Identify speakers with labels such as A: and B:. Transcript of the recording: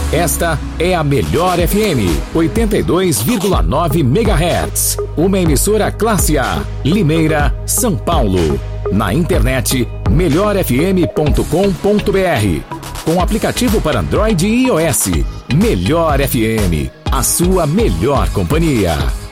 A: Esta é a Melhor FM 82,9 MHz. Uma emissora classe A, Limeira, São Paulo. Na internet melhorfm.com.br. Com aplicativo para Android e iOS. Melhor FM, a sua melhor companhia.